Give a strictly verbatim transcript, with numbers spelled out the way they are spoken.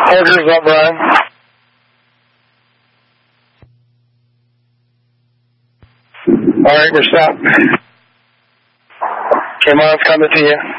Hookers up, Brian. All right, we're stopped. K-Mon's coming to you.